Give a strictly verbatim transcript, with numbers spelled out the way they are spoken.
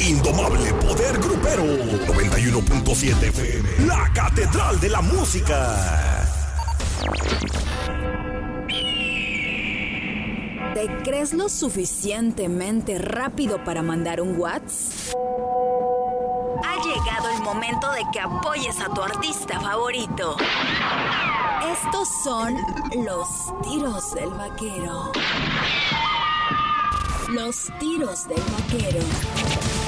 indomable poder grupero. noventa y uno punto siete F M, la catedral de la música. ¿Te crees lo suficientemente rápido para mandar un WhatsApp? Ha llegado el momento de que apoyes a tu artista favorito. Estos son los tiros del vaquero. Los tiros del vaquero.